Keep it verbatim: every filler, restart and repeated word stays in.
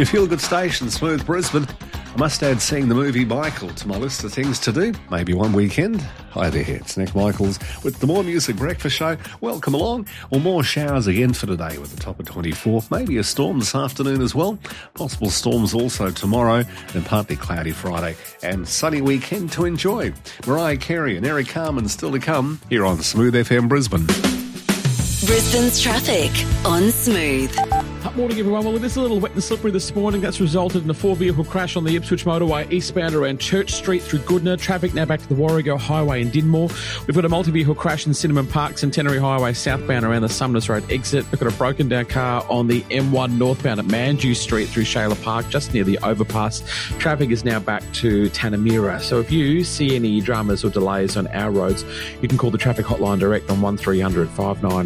Your feel-good station, Smooth Brisbane. I must add seeing the movie Michael to my list of things to do. Maybe one weekend. Hi there, it's Nick Michaels with the More Music Breakfast Show. Welcome along. Well, more showers again for today with the top of twenty-four. Maybe a storm this afternoon as well. Possible storms also tomorrow. And partly cloudy Friday. And sunny weekend to enjoy. Mariah Carey and Eric Carmen still to come here on Smooth F M Brisbane. Brisbane's traffic on Smooth. Good morning, everyone. Well, it is a little wet and slippery this morning. That's resulted in a four-vehicle crash on the Ipswich motorway eastbound around Church Street through Goodna. Traffic now back to the Warrego Highway in Dinmore. We've got a multi-vehicle crash in Cinnamon Park, Centenary Highway southbound around the Sumners Road exit. We've got a broken-down car on the M one northbound at Mandew Street through Shayla Park, just near the overpass. Traffic is now back to Tanamira. So if you see any dramas or delays on our roads, you can call the traffic hotline direct on one three hundred five nine